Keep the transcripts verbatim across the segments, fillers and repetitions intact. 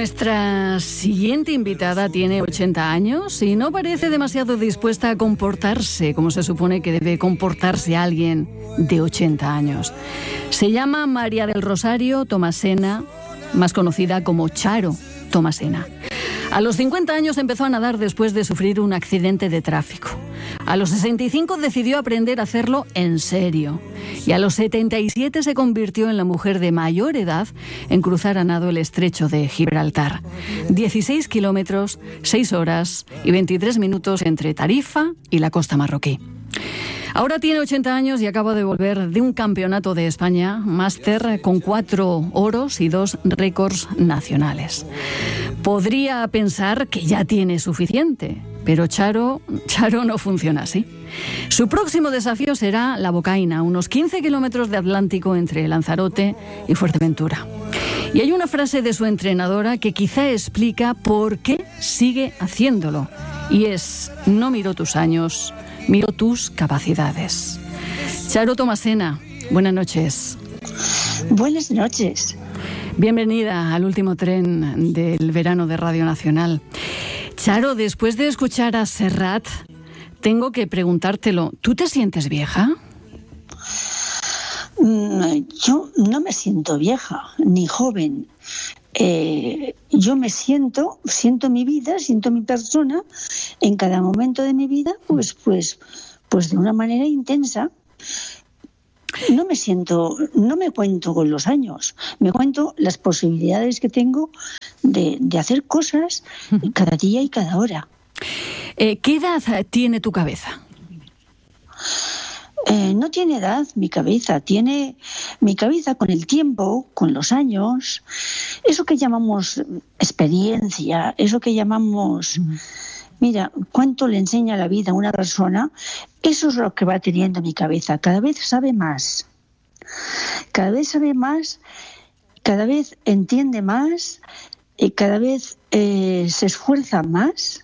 Nuestra siguiente invitada tiene ochenta años y no parece demasiado dispuesta a comportarse como se supone que debe comportarse alguien de ochenta años. Se llama María del Rosario Tomasena, más conocida como Charo Tomasena. A los cincuenta años empezó a nadar después de sufrir un accidente de tráfico. A los sesenta y cinco decidió aprender a hacerlo en serio. Y a los setenta y siete se convirtió en la mujer de mayor edad en cruzar a nado el estrecho de Gibraltar. dieciséis kilómetros, seis horas y veintitrés minutos entre Tarifa y la costa marroquí. Ahora tiene ochenta años y acaba de volver de un campeonato de España, máster con cuatro oros y dos récords nacionales. Podría pensar que ya tiene suficiente, pero Charo, Charo no funciona así. Su próximo desafío será la Bocaina, unos quince kilómetros de Atlántico entre Lanzarote y Fuerteventura. Y hay una frase de su entrenadora que quizá explica por qué sigue haciéndolo. Y es: no miro tus años, miro tus capacidades. Charo Tomasena, buenas noches. Buenas noches. Bienvenida al último tren del verano de Radio Nacional. Charo, después de escuchar a Serrat, tengo que preguntártelo. ¿Tú te sientes vieja? Yo no me siento vieja, ni joven. Eh, yo me siento, siento mi vida, siento mi persona en cada momento de mi vida, pues, pues, pues de una manera intensa. No me siento, no me cuento con los años, me cuento las posibilidades que tengo de, de hacer cosas cada día y cada hora. Eh, ¿Qué edad tiene tu cabeza? Eh, no tiene edad mi cabeza, tiene mi cabeza con el tiempo, con los años, eso que llamamos experiencia, eso que llamamos... Mira, cuánto le enseña la vida a una persona, eso es lo que va teniendo mi cabeza. Cada vez sabe más, cada vez sabe más, cada vez entiende más, y cada vez eh, se esfuerza más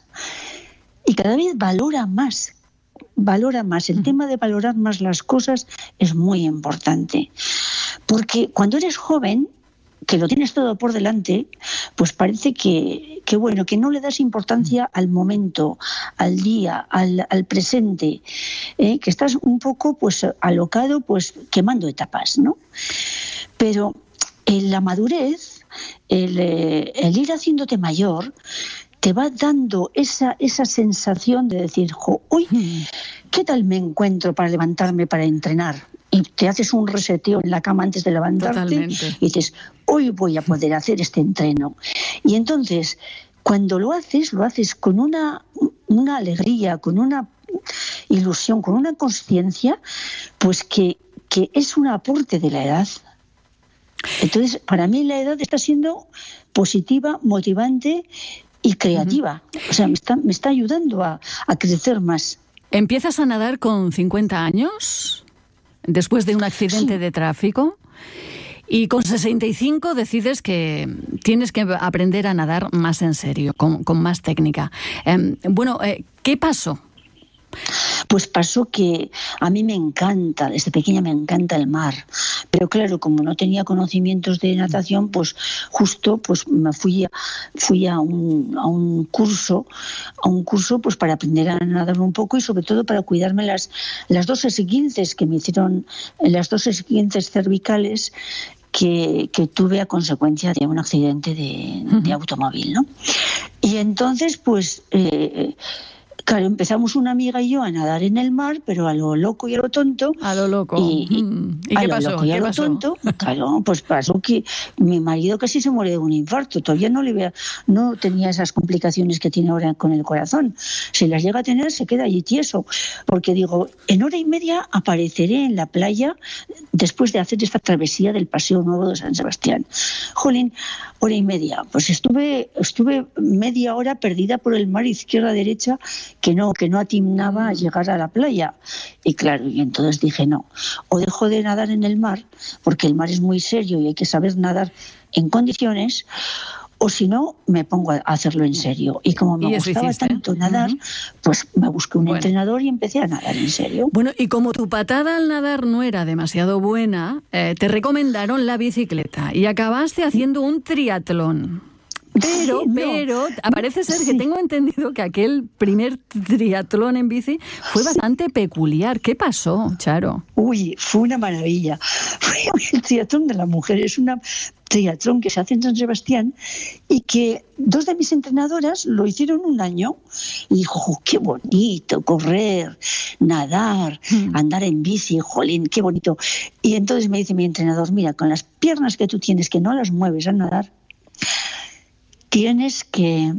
y cada vez valora más. Valora más. El tema de valorar más las cosas es muy importante. Porque cuando eres joven, que lo tienes todo por delante, pues parece que, que bueno, que no le das importancia al momento, al día, al, al presente, ¿eh? Que estás un poco pues alocado, pues quemando etapas, ¿no? Pero en la madurez, el, el ir haciéndote mayor, te va dando esa, esa sensación de decir, jo, uy, ¿qué tal me encuentro para levantarme para entrenar? Y te haces un reseteo en la cama antes de levantarte. Totalmente. Y dices, hoy voy a poder hacer este entreno. Y entonces, cuando lo haces, lo haces con una, una alegría, con una ilusión, con una consciencia, pues que, que es un aporte de la edad. Entonces, para mí la edad está siendo positiva, motivante y creativa. Uh-huh. O sea, me está, me está ayudando a, a crecer más. ¿Empiezas a nadar con cincuenta años? Después de un accidente sí. de tráfico, y con sesenta y cinco decides que tienes que aprender a nadar más en serio, con, con más técnica. Eh, bueno, eh, ¿qué pasó? Pues pasó que a mí me encanta, desde pequeña me encanta el mar, pero claro, como no tenía conocimientos de natación, pues justo pues me fui a, fui a un, a un curso, a un curso pues para aprender a nadar un poco y sobre todo para cuidarme las, las dos esguinces que me hicieron, las dos esguinces cervicales que, que tuve a consecuencia de un accidente de, uh-huh. de automóvil, ¿no? Y entonces pues... Eh, Claro, empezamos una amiga y yo a nadar en el mar, pero a lo loco y a lo tonto. A lo loco. ¿Y, y, ¿Y qué a pasó? lo loco y a lo pasó? tonto, claro, pues pasó que mi marido casi se muere de un infarto. Todavía no le vea, no tenía esas complicaciones que tiene ahora con el corazón. Si las llega a tener, se queda allí tieso. Porque digo, en hora y media apareceré en la playa después de hacer esta travesía del Paseo Nuevo de San Sebastián. Jolín, hora y media. Pues estuve, estuve media hora perdida por el mar izquierda-derecha, que no, que no atinaba a llegar a la playa. Y claro, y entonces dije no, o dejo de nadar en el mar, porque el mar es muy serio y hay que saber nadar en condiciones, o si no, me pongo a hacerlo en serio. Y como me ¿Y gustaba hiciste? tanto nadar, uh-huh. pues me busqué un bueno. entrenador y empecé a nadar en serio. Bueno, y como tu patada al nadar no era demasiado buena, eh, te recomendaron la bicicleta y acabaste haciendo un triatlón. Pero, Sí, no. pero, parece ser que Sí. tengo entendido que aquel primer triatlón en bici fue bastante peculiar. ¿Qué pasó, Charo? Uy, fue una maravilla. Fue el triatlón de la mujer. Es un triatlón que se hace en San Sebastián y que dos de mis entrenadoras lo hicieron un año. Y dijo, "Jo, qué bonito correr, nadar, Mm. andar en bici, jolín, qué bonito". Y entonces me dice mi entrenador, mira, con las piernas que tú tienes, que no las mueves a nadar, tienes que...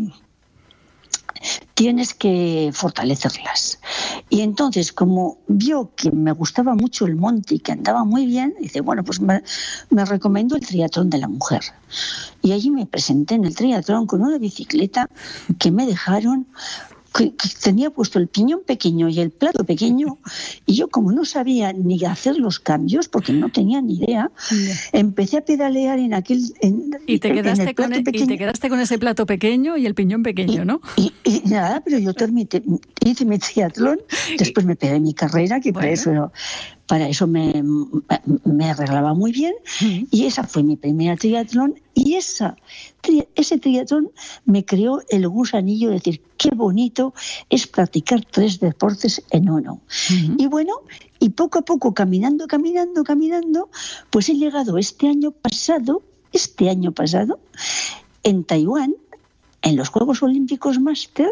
tienes que fortalecerlas. Y entonces, como vio que me gustaba mucho el monte y que andaba muy bien, dice, bueno, pues me, me recomendó el triatlón de la mujer. Y allí me presenté en el triatlón con una bicicleta que me dejaron, que, que tenía puesto el piñón pequeño y el plato pequeño, y yo, como no sabía ni hacer los cambios, porque no tenía ni idea, empecé a pedalear en aquel... En, Y te, en el quedaste con plato e- y pequeño. te quedaste con ese plato pequeño y el piñón pequeño, ¿no? Y, y nada, pero yo terminé, hice mi triatlón, después me pegué mi carrera, que para Bueno. eso, para eso me, me arreglaba muy bien, Mm. y esa fue mi primera triatlón, y esa, tri- ese triatlón me creó el gusanillo de decir, qué bonito es practicar tres deportes en uno. Ujú. Y bueno, y poco a poco, caminando, caminando, caminando, pues he llegado este año pasado, este año pasado, en Taiwán, en los Juegos Olímpicos Máster,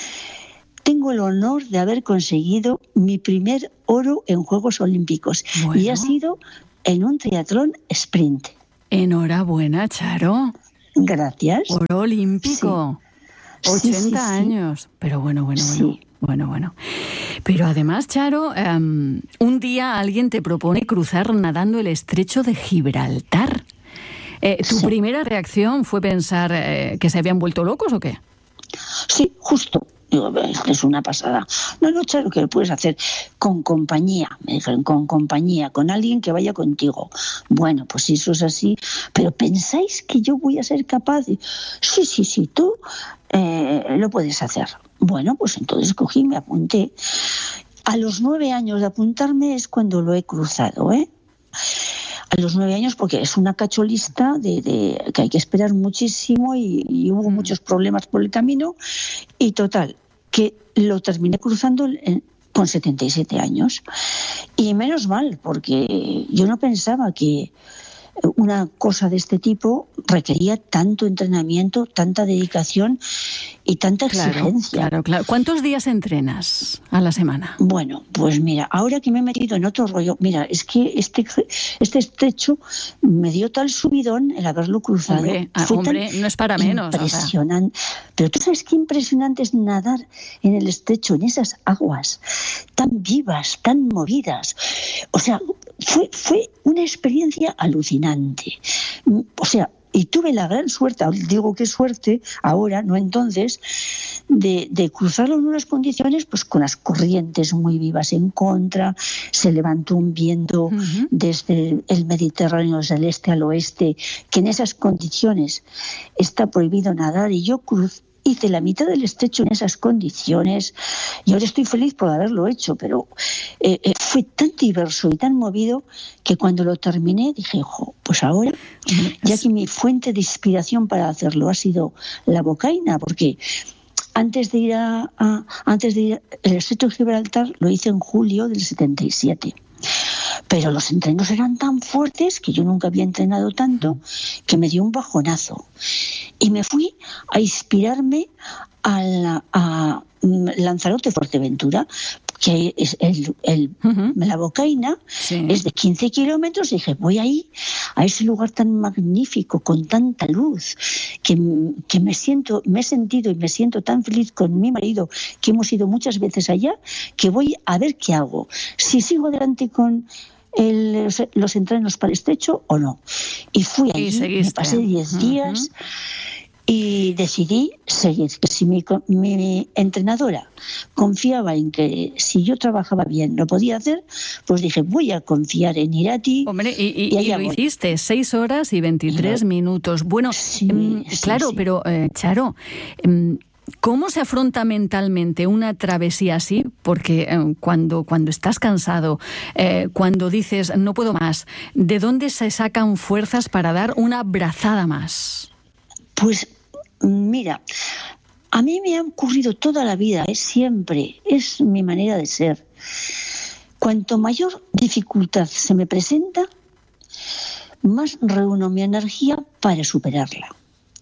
tengo el honor de haber conseguido mi primer oro en Juegos Olímpicos. Bueno. Y ha sido en un triatlón sprint. Enhorabuena, Charo. Gracias. Oro olímpico. Sí, ochenta sí, sí. años. Pero bueno, bueno, bueno. Sí. Bueno, bueno. Pero además, Charo, em, un día alguien te propone cruzar nadando el estrecho de Gibraltar. Eh, ¿Tu Sí. primera reacción fue pensar eh, que se habían vuelto locos o qué? Sí, justo. Digo, esto es una pasada. No, no, Charo, que lo puedes hacer con compañía. Me dijeron, con compañía, con alguien que vaya contigo. Bueno, pues si eso es así, pero ¿pensáis que yo voy a ser capaz? de- Sí, sí, sí, tú eh, lo puedes hacer. Bueno, pues entonces cogí, me apunté. A los nueve años de apuntarme es cuando lo he cruzado, ¿eh? A los nueve años, porque es una cacholista de, de que hay que esperar muchísimo y, y hubo Mm. muchos problemas por el camino. Y total, que lo terminé cruzando en- con setenta y siete años. Y menos mal, porque yo no pensaba que una cosa de este tipo requería tanto entrenamiento, tanta dedicación y tanta Claro, exigencia. claro, claro. ¿Cuántos días entrenas a la semana? Bueno, pues mira, ahora que me he metido en otro rollo, mira, es que este, este estrecho me dio tal subidón el haberlo cruzado. Hombre, ah, Fue hombre, tan no es para menos. O sea. impresionante. Pero tú sabes qué impresionante es nadar en el estrecho, en esas aguas tan vivas, tan movidas. O sea, fue, fue una experiencia alucinante. O sea, y tuve la gran suerte, digo qué suerte, ahora, no entonces, de, de cruzarlo en unas condiciones pues con las corrientes muy vivas en contra, se levantó un viento Ujú. desde el Mediterráneo, desde el este al oeste, que en esas condiciones está prohibido nadar, y yo cruz, hice la mitad del estrecho en esas condiciones, y ahora estoy feliz por haberlo hecho, pero eh, eh, fue tan diverso y tan movido que cuando lo terminé dije, jo, pues ahora, ya que mi fuente de inspiración para hacerlo ha sido la bocaina, porque antes de ir a, a antes de ir el estrecho de Gibraltar lo hice en julio del setenta y siete. Pero los entrenos eran tan fuertes, que yo nunca había entrenado tanto, que me dio un bajonazo. Y me fui a inspirarme a, la, a Lanzarote, Fuerteventura, que es el, el, Uh-huh. la bocaina, Sí. es de quince kilómetros, y dije, voy ahí, a ese lugar tan magnífico, con tanta luz, que, que me siento, me he sentido y me siento tan feliz con mi marido, que hemos ido muchas veces allá, que voy a ver qué hago. Si sigo adelante con el, los entrenos para el estrecho o no. Y fui Y allí, seguiste. me pasé diez días. Uh-huh. Y decidí seguir, que si mi, mi entrenadora confiaba en que si yo trabajaba bien lo podía hacer, pues dije, voy a confiar en Irati. Hombre, y, y, y y allá lo voy. hiciste, seis horas y veintitrés Yo- minutos. Bueno, Sí, em, sí, claro, sí. pero eh, Charo, em, ¿cómo se afronta mentalmente una travesía así? Porque eh, cuando, cuando estás cansado, eh, cuando dices no puedo más, ¿de dónde se sacan fuerzas para dar una brazada más? Pues mira, a mí me ha ocurrido toda la vida, es siempre, es mi manera de ser. Cuanto mayor dificultad se me presenta, más reúno mi energía para superarla.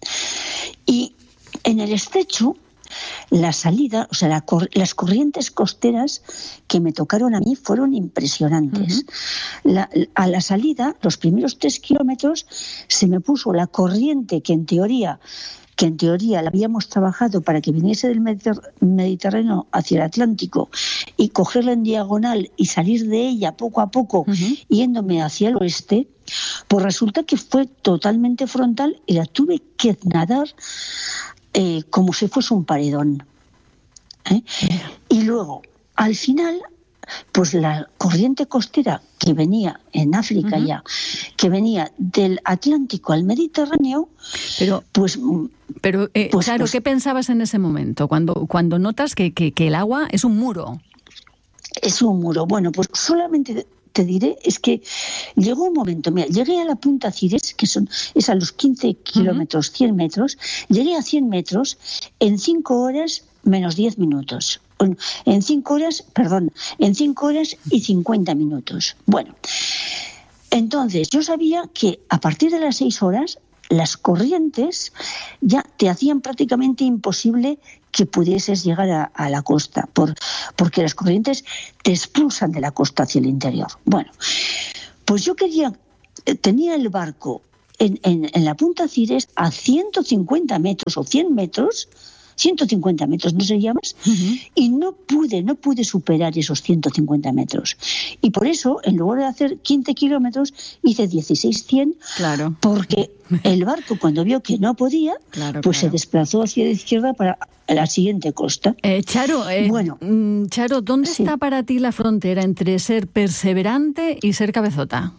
Y en el estrecho, la salida, o sea, la cor- las corrientes costeras que me tocaron a mí fueron impresionantes. Uh-huh. La, a la salida, los primeros tres kilómetros, se me puso la corriente que en teoría que en teoría la habíamos trabajado para que viniese del Mediter- Mediterráneo hacia el Atlántico y cogerla en diagonal y salir de ella poco a poco, uh-huh. yéndome hacia el oeste, pues resulta que fue totalmente frontal y la tuve que nadar eh, como si fuese un paredón. ¿eh? Y luego, al final, pues la corriente costera que venía en África uh-huh. ya, que venía del Atlántico al Mediterráneo, pero pues... Pero, eh, pues, claro, pues, ¿qué pensabas en ese momento? Cuando, cuando notas que, que, que el agua es un muro. Es un muro. Bueno, pues solamente te diré, es que llegó un momento, mira, llegué a la punta Cires, que son, es a los quince kilómetros, uh-huh. cien metros, llegué a cien metros en cinco horas menos diez minutos. En cinco horas, perdón, en cinco horas y cincuenta minutos. Bueno, entonces yo sabía que a partir de las seis horas las corrientes ya te hacían prácticamente imposible que pudieses llegar a, a la costa, por, porque las corrientes te expulsan de la costa hacia el interior. Bueno, pues yo quería, tenía el barco en, en, en la punta Cires a ciento cincuenta metros o cien metros, ciento cincuenta metros, no sé llamas, uh-huh. y no pude, no pude superar esos ciento cincuenta metros. Y por eso, en lugar de hacer quince kilómetros, hice dieciséis cien, claro. porque el barco, cuando vio que no podía, claro, pues claro. se desplazó hacia la izquierda para la siguiente costa. Eh, Charo, eh, bueno, Charo, ¿dónde sí. está para ti la frontera entre ser perseverante y ser cabezota?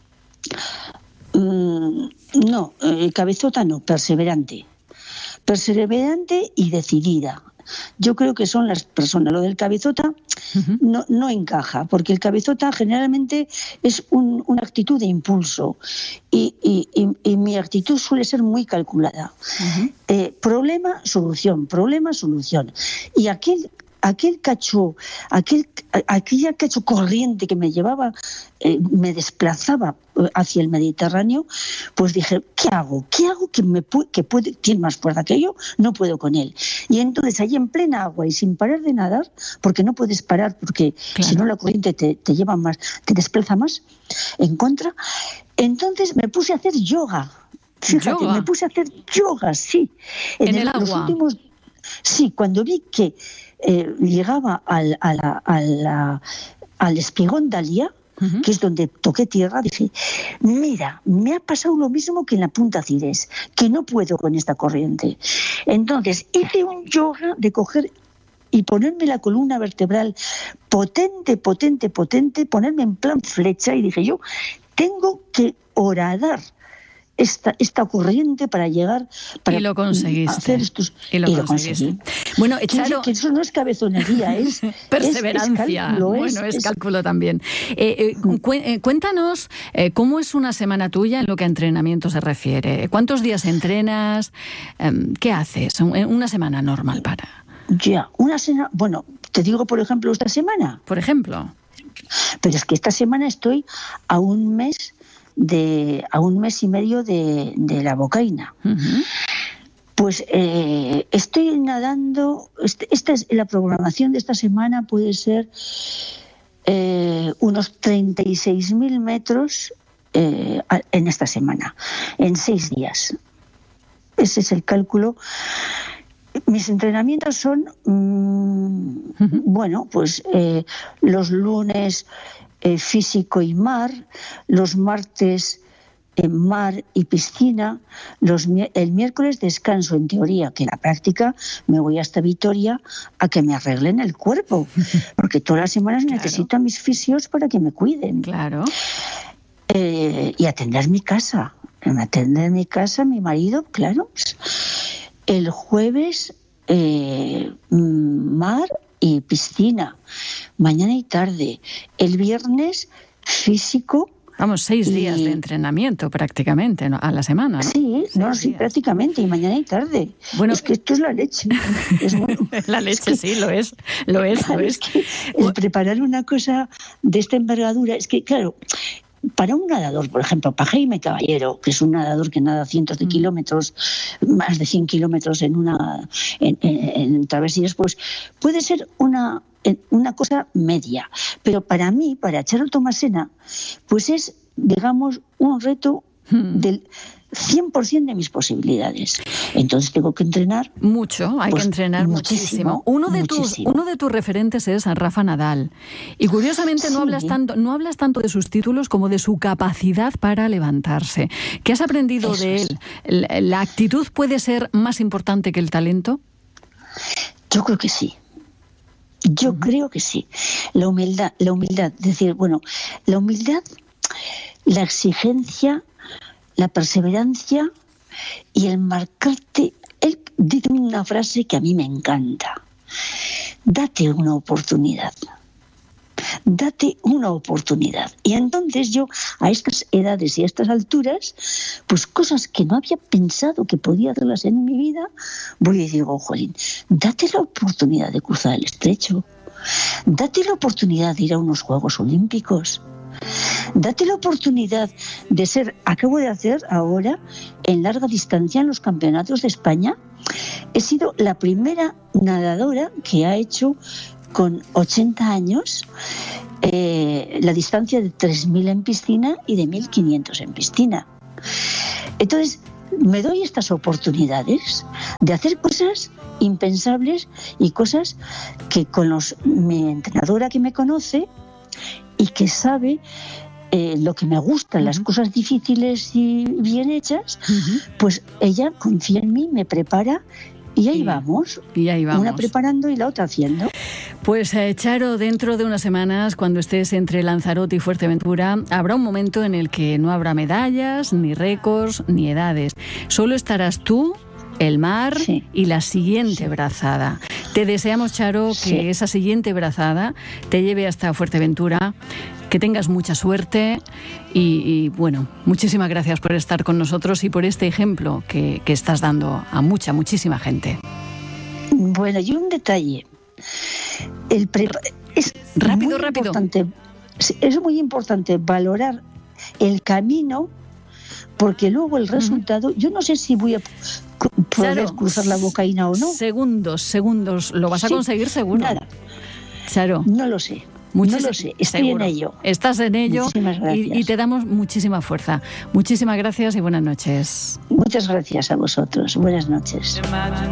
Mm, no, eh, cabezota no, perseverante. Perseverante y decidida. Yo creo que son las personas. Lo del cabezota uh-huh. no, no encaja, porque el cabezota generalmente es un, una actitud de impulso y, y, y, y mi actitud suele ser muy calculada. Uh-huh. Eh, problema, solución, problema, solución. Y aquel aquel cacho, aquel, aquella cacho corriente que me llevaba, eh, me desplazaba hacia el Mediterráneo, pues dije, ¿qué hago? ¿Qué hago que me pu- que puede, tiene más fuerza que yo? No puedo con él. Y entonces allí en plena agua y sin parar de nadar, porque no puedes parar, porque claro. si no la corriente te, te lleva más, te desplaza más en contra, entonces me puse a hacer yoga. Fíjate, ¿Yoga? me puse a hacer yoga, sí. En, en el, el los agua. Últimos, sí, cuando vi que Eh, llegaba al, a la, a la, al espigón Dalia, uh-huh. que es donde toqué tierra, dije, mira, me ha pasado lo mismo que en la punta Cires, que no puedo con esta corriente. Entonces hice un yoga de coger y ponerme la columna vertebral potente, potente, potente, ponerme en plan flecha, y dije yo, tengo que horadar Esta, esta corriente para llegar para y lo conseguiste hacer estos y lo, y lo conseguiste. conseguí. Bueno, Charo, que eso no es cabezonería, es perseverancia. Es, es cálculo, bueno, es, es cálculo también. Eh, eh, cu- eh, cuéntanos eh, cómo es una semana tuya en lo que a entrenamiento se refiere. ¿Cuántos días entrenas? Eh, ¿Qué haces? Una semana normal para. Ya, una semana. Bueno, te digo, por ejemplo, esta semana. Por ejemplo. Pero es que esta semana estoy a un mes. De, a un mes y medio de, de la bocaina. Uh-huh. Pues eh, estoy nadando, este, esta es la programación de esta semana, puede ser eh, unos treinta y seis mil metros eh, en esta semana, en seis días. Ese es el cálculo. Mis entrenamientos son, mmm, uh-huh. bueno, pues eh, los lunes Eh, físico y mar, los martes en mar y piscina, los, el miércoles descanso en teoría, que en la práctica me voy hasta Vitoria a que me arreglen el cuerpo, porque todas las semanas claro. necesito a mis fisios para que me cuiden. Claro. Eh, y atender mi casa, atender mi casa, mi marido, claro. El jueves eh, mar y piscina, mañana y tarde. El viernes físico Vamos, seis y... días de entrenamiento prácticamente, ¿no? A la semana, ¿no? Sí, seis no, sí, días. prácticamente, y mañana y tarde. Bueno, es que esto es la leche. Es bueno. La leche, es que, sí, lo es, lo es, claro, lo es. es que el preparar una cosa de esta envergadura, es que, claro, para un nadador, por ejemplo, para Jaime Caballero, que es un nadador que nada cientos de mm. kilómetros, más de cien kilómetros en una en, en, en travesías, pues puede ser una, una cosa media. Pero para mí, para Charo Tomasena, pues es, digamos, un reto mm. del cien por ciento de mis posibilidades. Entonces tengo que entrenar mucho, hay pues, que entrenar muchísimo. muchísimo. Uno de muchísimo. tus uno de tus referentes es Rafa Nadal. Y curiosamente sí. no hablas tanto no hablas tanto de sus títulos como de su capacidad para levantarse. ¿Qué has aprendido Eso de él? Es. ¿La actitud puede ser más importante que el talento? Yo creo que sí. Yo uh-huh. creo que sí. La humildad, la humildad, es decir, bueno, la humildad, la exigencia, la perseverancia y el marcarte. Él dice una frase que a mí me encanta: date una oportunidad, date una oportunidad. Y entonces yo, a estas edades y a estas alturas, pues cosas que no había pensado que podía hacerlas en mi vida, voy y digo, jolín, date la oportunidad de cruzar el estrecho, date la oportunidad de ir a unos Juegos Olímpicos, date la oportunidad de ser, acabo de hacer ahora en larga distancia en los campeonatos de España, he sido la primera nadadora que ha hecho con ochenta años eh, la distancia de tres mil en piscina y de mil quinientos en piscina. Entonces me doy estas oportunidades de hacer cosas impensables y cosas que con los, mi entrenadora que me conoce y que sabe eh, lo que me gustan, uh-huh. las cosas difíciles y bien hechas, uh-huh. pues ella confía en mí, me prepara y ahí, y, vamos. y ahí vamos. Una preparando y la otra haciendo. Pues eh, Charo, dentro de unas semanas, cuando estés entre Lanzarote y Fuerteventura, habrá un momento en el que no habrá medallas, ni récords, ni edades. Solo estarás tú, el mar sí. y la siguiente sí. brazada. Te deseamos, Charo, que sí. esa siguiente brazada te lleve hasta Fuerteventura, que tengas mucha suerte y, y bueno, muchísimas gracias por estar con nosotros y por este ejemplo que, que estás dando a mucha, muchísima gente. Bueno, y un detalle. El pre- es rápido, muy rápido. Importante, es muy importante valorar el camino, porque luego el resultado, uh-huh. yo no sé si voy a poder Charo, cruzar la bocaína o no. Segundos, segundos, lo vas a sí, conseguir seguro. Nada. Charo. No lo sé. Muchis- no lo sé, estoy seguro. en ello. Estás en ello y, y te damos muchísima fuerza. Muchísimas gracias y buenas noches. Muchas gracias a vosotros. Buenas noches.